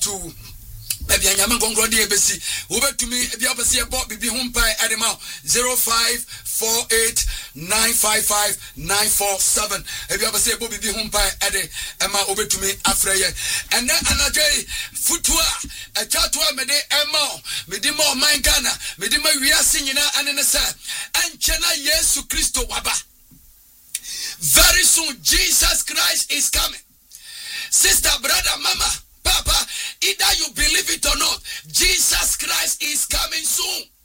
to Maybe I am going to be over to me. If you have a see about BB Humpai at the mouth 0548955947. If you have a say about BB Humpai at the Emma over to me after ye. And then another Futua, a chatua mede Emma, Medimo Mangana, Medima we are singing and in a set. And Chena Yesu Christo Waba. Very soon Jesus Christ is coming. Sister, brother, mama, Papa, either you believe it or not, Jesus Christ is coming soon.